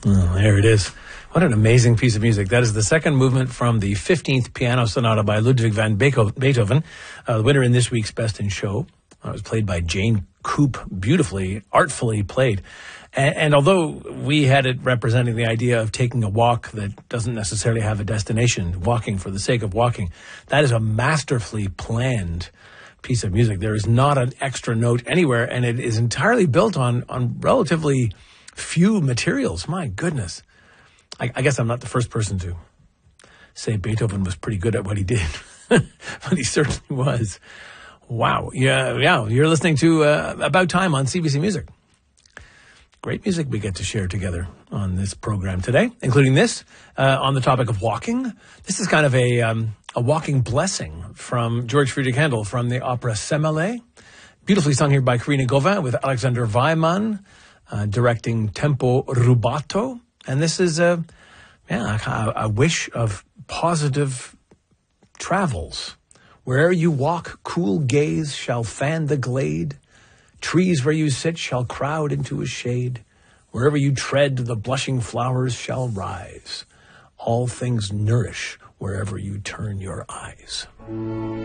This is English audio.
Oh, there it is. What an amazing piece of music. That is the second movement from the 15th Piano Sonata by Ludwig van Beethoven, the winner in this week's Best in Show. It was played by Jane Coop, beautifully, artfully played. And although we had it representing the idea of taking a walk that doesn't necessarily have a destination, walking for the sake of walking, that is a masterfully planned piece of music. There is not an extra note anywhere, and it is entirely built on relatively few materials. My goodness. I guess I'm not the first person to say Beethoven was pretty good at what he did, but he certainly was. Wow. Yeah. You're listening to About Time on CBC Music. Great music we get to share together on this program today, including this on the topic of walking. This is kind of a walking blessing from George Friedrich Handel from the opera Semele, beautifully sung here by Karina Gauvin with Alexander Weimann directing Tempo Rubato. And this is a wish of positive travels. Wherever you walk, cool gaze shall fan the glade. Trees where you sit shall crowd into a shade. Wherever you tread, the blushing flowers shall rise. All things nourish wherever you turn your eyes.